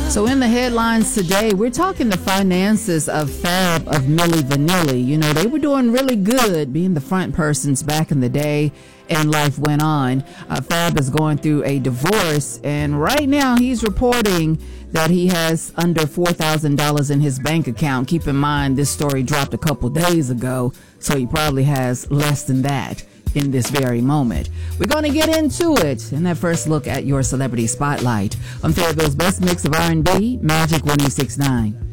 So in the headlines today, we're talking the finances of Fab of Milli Vanilli. You know, they were doing really good being the front persons back in the day, and life went on. Fab is going through a divorce, and right now he's reporting that he has under $4,000 in his bank account. Keep in mind, this story dropped a couple days ago, so he probably has less than that in this very moment. We're going to get into it in that first look at your celebrity spotlight on Fayetteville's best mix of R&B, Magic 1069.